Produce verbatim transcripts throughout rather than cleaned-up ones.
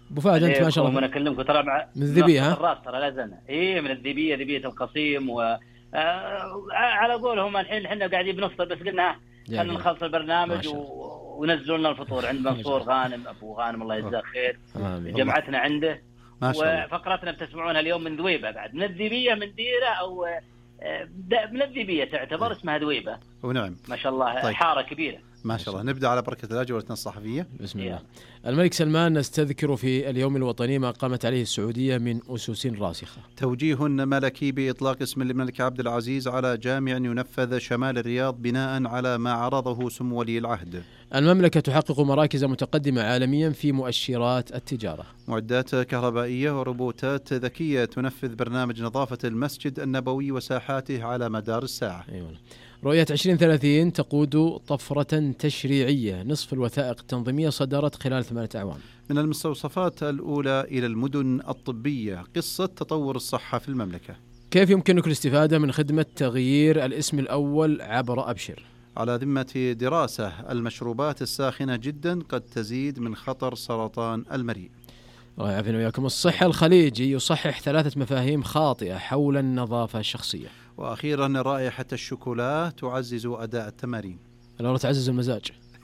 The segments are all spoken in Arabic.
ابو فهد انت ما شاء الله من اكلمكم ترى مع من الذبيه، ها الراس ترى لا زلنا ايه من الذبيه ذبيه القصيم، و آه على قولهم الحين احنا قاعدين بنفطر بس قلنا خلينا نخلص البرنامج ونزلوا لنا الفطور عند منصور غانم ابو غانم الله يجزاه خير، جمعتنا عنده. وفقرتنا بتسمعونها اليوم من ذويبه، بعد من الذبيه من ديره او من الذبيه تعتبر اسمها ذويبه. ونعم ما شاء الله. طيب. حاره كبيره ما شاء الله. نبدأ على بركة الله جولتنا الصحفية. بسم الله. الملك سلمان نستذكر في اليوم الوطني ما قامت عليه السعودية من أسس راسخة. توجيه ملكي بإطلاق اسم الملك عبد العزيز على جامع ينفذ شمال الرياض بناء على ما عرضه سمو ولي العهد. المملكة تحقق مراكز متقدمة عالميا في مؤشرات التجارة. معدات كهربائية وروبوتات ذكية تنفذ برنامج نظافة المسجد النبوي وساحاته على مدار الساعة. أيوة. رؤية عشرين ثلاثين تقود طفرة تشريعية، نصف الوثائق التنظيمية صدرت خلال ثمانية أعوام. من المستوصفات الأولى إلى المدن الطبية، قصة تطور الصحة في المملكة. كيف يمكنك الاستفادة من خدمة تغيير الاسم الأول عبر أبشر؟ على ذمة دراسة، المشروبات الساخنة جدا قد تزيد من خطر سرطان المريء. الله يعافينا وياكم. الصحة الخليجي يصحح ثلاثة مفاهيم خاطئة حول النظافة الشخصية. وأخيرا رائحة الشوكولا تعزز أداء التمارين. لو تعزز المزاج.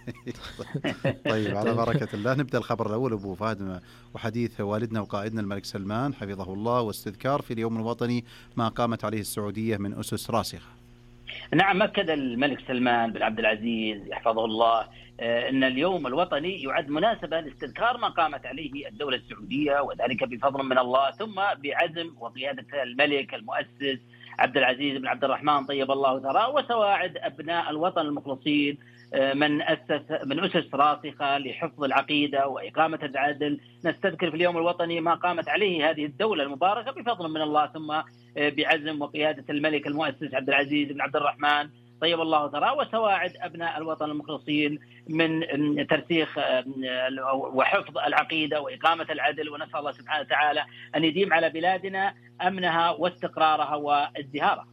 طيب على بركة الله نبدأ الخبر الأول أبو فهد وحديث والدنا وقائدنا الملك سلمان حفظه الله، واستذكار في اليوم الوطني ما قامت عليه السعودية من أسس راسخة. نعم، أكد الملك سلمان بن عبد العزيز يحفظه الله أن اليوم الوطني يعد مناسبة لاستذكار ما قامت عليه الدولة السعودية، وذلك بفضل من الله ثم بعزم وقيادة الملك المؤسس عبد العزيز بن عبد الرحمن طيب الله ثراه، وسواعد أبناء الوطن المخلصين من أسس من أسس راسخة لحفظ العقيدة وإقامة العدل. نستذكر في اليوم الوطني ما قامت عليه هذه الدولة المباركة بفضل من الله ثم بعزم وقيادة الملك المؤسس عبد العزيز بن عبد الرحمن طيب الله ثراه، وسواعد أبناء الوطن المخلصين من ترسيخ وحفظ العقيدة وإقامة العدل. ونسأل الله سبحانه وتعالى أن يديم على بلادنا أمنها واستقرارها وازدهارها.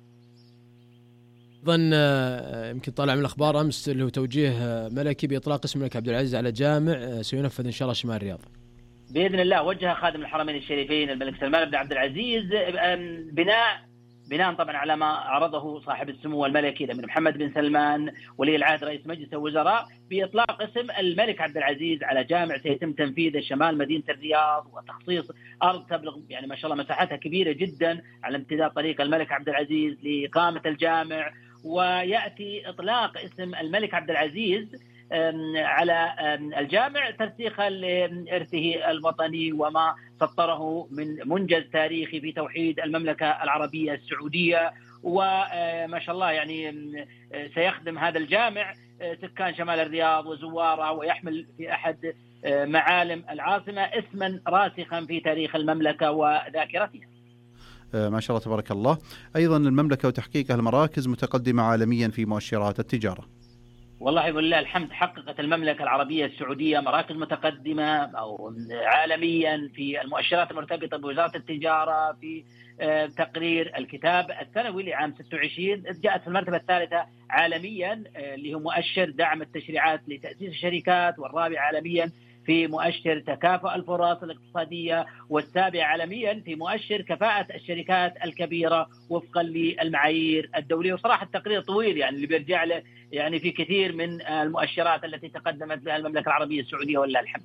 أيضا يمكن طالع من الأخبار أمس اللي هو توجيه ملكي بإطلاق اسم الملك عبد العزيز على جامع سينفذ إن شاء الله شمال الرياض بإذن الله. وجه خادم الحرمين الشريفين الملك سلمان بن عبد العزيز بناء بناء طبعا على ما عرضه صاحب السمو الملكي الأمير محمد بن سلمان ولي العهد رئيس مجلس الوزراء بإطلاق اسم الملك عبد العزيز على جامع سيتم تنفيذه شمال مدينة الرياض، وتخصيص أرض تبلغ يعني ما شاء الله مساحتها كبيرة جدا على امتداد طريق الملك عبد العزيز لإقامة الجامع. ويأتي إطلاق اسم الملك عبد العزيز على الجامع ترسيخا لإرثه الوطني وما سطره من منجز تاريخي في توحيد المملكة العربية السعودية. وما شاء الله يعني سيخدم هذا الجامع سكان شمال الرياض وزوارها، ويحمل في أحد معالم العاصمة اسما راسخا في تاريخ المملكة وذاكرتها. ما شاء الله تبارك الله. أيضا المملكة وتحقيقها المراكز متقدمة عالميا في مؤشرات التجارة. والله ولله الحمد حققت المملكة العربية السعودية مراكز متقدمة أو عالميا في المؤشرات المرتبطة بوزارة التجارة. في تقرير الكتاب السنوي لعام ستة وعشرين جاءت في المرتبة الثالثة عالميا اللي هو مؤشر دعم التشريعات لتأسيس الشركات، والرابع عالميا في مؤشر تكافؤ الفرص الاقتصادية، والسابع عالميا في مؤشر كفاءة الشركات الكبيرة وفقا للمعايير الدولية. وصراحة التقرير طويل يعني اللي بيرجع له يعني في كثير من المؤشرات التي تقدمت بها المملكة العربية السعودية ولله الحمد.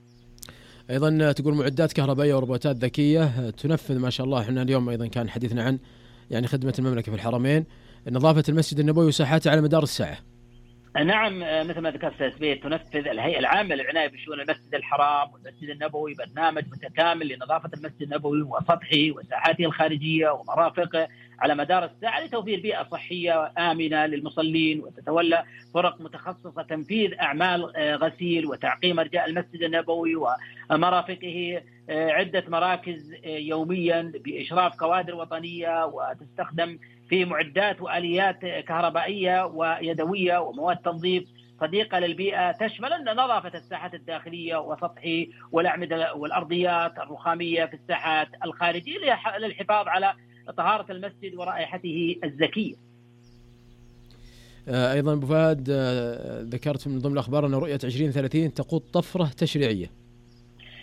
أيضا تقول معدات كهربائية وروبوتات ذكية تنفذ ما شاء الله. احنا اليوم أيضا كان حديثنا عن يعني خدمة المملكة في الحرمين، نظافة المسجد النبوي وساحاته على مدار الساعة. نعم، مثل ما ذكرت سبيت تنفذ الهيئة العامة للعناية بشؤون المسجد الحرام والمسجد النبوي برنامج متكامل لنظافة المسجد النبوي وسطحه وساحاته الخارجية ومرافقه على مدار الساعة لتوفير بيئة صحية آمنة للمصلين. وتتولى فرق متخصصة تنفيذ أعمال غسيل وتعقيم أرجاء المسجد النبوي ومرافقه عدة مراكز يوميا بإشراف كوادر وطنية، وتستخدم في معدات وآليات كهربائية ويدوية ومواد تنظيف صديقة للبيئة تشمل نظافة الساحات الداخلية وسطحه والأعمدة والأرضيات الرخامية في الساحات الخارجية للحفاظ على طهارة المسجد ورائحته الزكية. أيضا أبو فهد ذكرت من ضمن الأخبار أن رؤية عشرين ثلاثين تقود طفرة تشريعية.